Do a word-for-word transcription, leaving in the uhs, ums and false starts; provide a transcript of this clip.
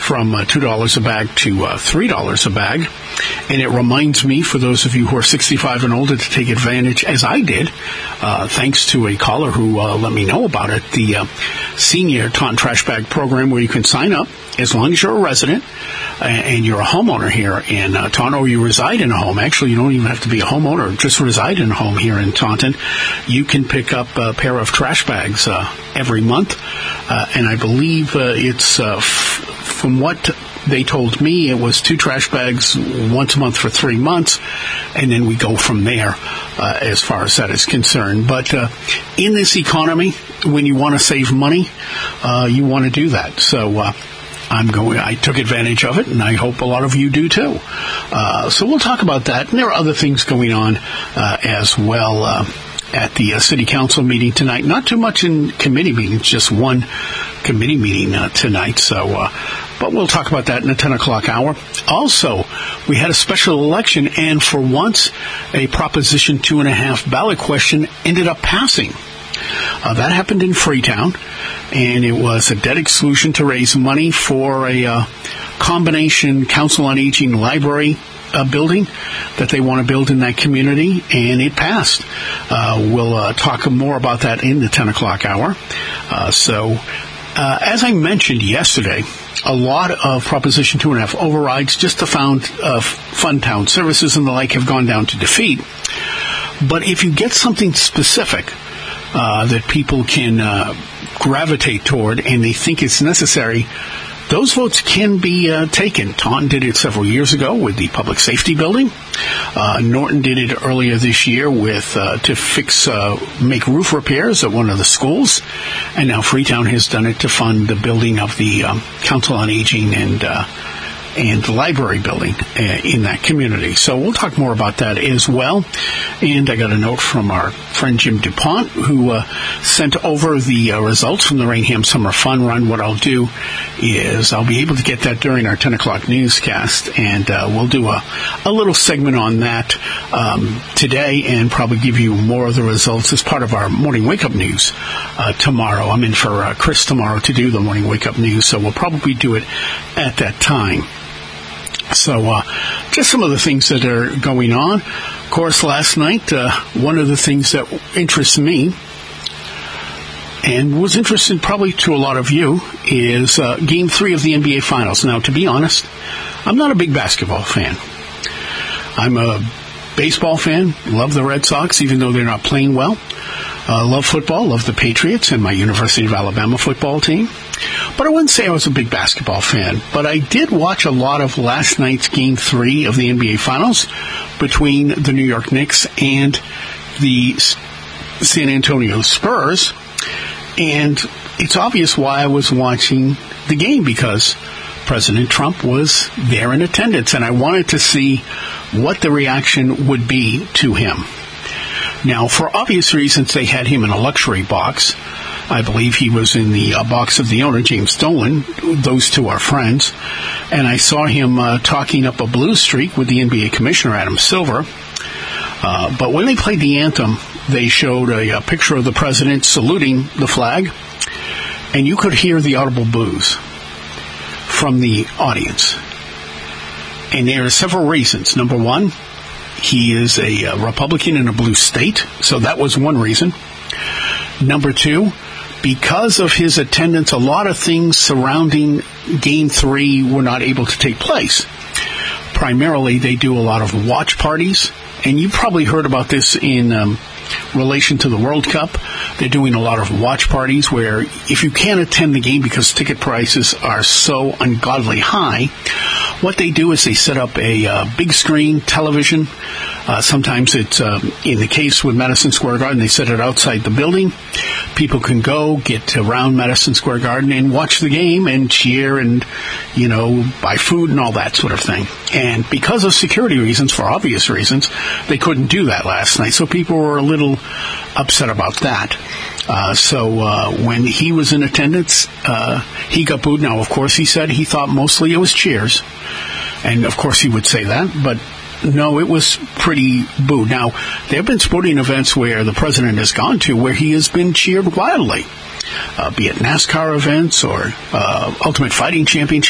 from uh, two dollars a bag to uh, three dollars a bag. And it reminds me, for those of you who are sixty-five and older, to take advantage, as I did, uh, thanks to a caller who uh, let me know about it, the uh, Senior Taunton Trash Bag Program, where you can sign up as long as you're a resident and you're a homeowner here in uh, Taunton, or you reside in a home. Actually, you don't even have to be a homeowner, just reside in a home here in Taunton. You can pick up a pair of trash bags uh, every month, uh, and I believe uh, it's, uh, f- from what they told me, it was two trash bags once a month for three months, and then we go from there uh, as far as that is concerned. But uh, in this economy, when you want to save money, uh, you want to do that. So uh, I'm going. I took advantage of it, and I hope a lot of you do too. Uh, so we'll talk about that. And there are other things going on uh, as well uh, at the uh, City Council meeting tonight. Not too much in committee meetings, just one committee meeting uh, tonight. So, uh, but we'll talk about that in the ten o'clock hour. Also, we had a special election, and for once, a Proposition two and a half ballot question ended up passing. Uh, that happened in Freetown, and it was a debt exclusion to raise money for a uh, combination Council on Aging library uh, building that they want to build in that community, and it passed. Uh, we'll uh, talk more about that in the ten o'clock hour. Uh, so, uh, as I mentioned yesterday, a lot of Proposition two and a half overrides just to found uh, fund town services and the like have gone down to defeat. But if you get something specific Uh, that people can uh, gravitate toward and they think it's necessary, those votes can be uh, taken. Taunton did it several years ago with the public safety building. Uh, Norton did it earlier this year with uh, to fix, uh, make roof repairs at one of the schools. And now Freetown has done it to fund the building of the um, Council on Aging and uh, and the library building uh, in that community. So we'll talk more about that as well. And I got a note from our friend Jim DuPont, who uh, sent over the uh, results from the Rainham Summer Fun Run. What I'll do is I'll be able to get that during our ten o'clock newscast, and uh, we'll do a, a little segment on that um, today and probably give you more of the results as part of our Morning Wake Up News uh, tomorrow. I'm in for uh, Chris tomorrow to do the Morning Wake Up News, so we'll probably do it at that time. So uh, just some of the things that are going on. Of course, last night, uh, one of the things that interests me and was interesting probably to a lot of you is uh, Game three of the N B A Finals. Now, to be honest, I'm not a big basketball fan. I'm a baseball fan, love the Red Sox, even though they're not playing well. Uh, love football, love the Patriots and my University of Alabama football team. But I wouldn't say I was a big basketball fan. But I did watch a lot of last night's Game three of the N B A Finals between the New York Knicks and the San Antonio Spurs. And it's obvious why I was watching the game, because President Trump was there in attendance, and I wanted to see what the reaction would be to him. Now, for obvious reasons, they had him in a luxury box. I believe he was in the uh, box of the owner, James Dolan. Those two are friends. And I saw him uh, talking up a blue streak with the N B A Commissioner, Adam Silver. Uh, but when they played the anthem, they showed a, a picture of the president saluting the flag, and you could hear the audible boos from the audience. And there are several reasons. Number one, he is a uh, Republican in a blue state, so that was one reason. Number two, because of his attendance, a lot of things surrounding Game three were not able to take place. Primarily, they do a lot of watch parties, and you probably heard about this in um, relation to the World Cup. They're doing a lot of watch parties where if you can't attend the game because ticket prices are so ungodly high, what they do is they set up a uh, big screen television. Uh, sometimes it's, uh, in the case with Madison Square Garden, they set it outside the building. People can go, get around Madison Square Garden and watch the game and cheer and, you know, buy food and all that sort of thing. And because of security reasons, for obvious reasons, they couldn't do that last night. So people were a little upset about that. Uh, so uh, when he was in attendance, uh, he got booed. Now, of course, he said he thought mostly it was cheers. And, of course, he would say that. But, no, it was pretty booed. Now, there have been sporting events where the president has gone to where he has been cheered wildly, uh, be it NASCAR events or uh, Ultimate Fighting Championship.